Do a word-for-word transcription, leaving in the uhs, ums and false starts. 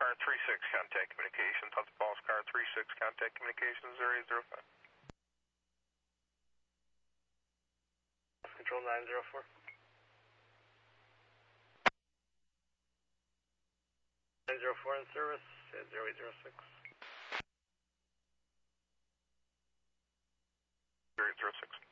car three six, contact communications. Delta Pulse car three six, contact communications zero eight zero five. Control nine zero four. nine zero four in service at zero eight zero six. zero eight zero six.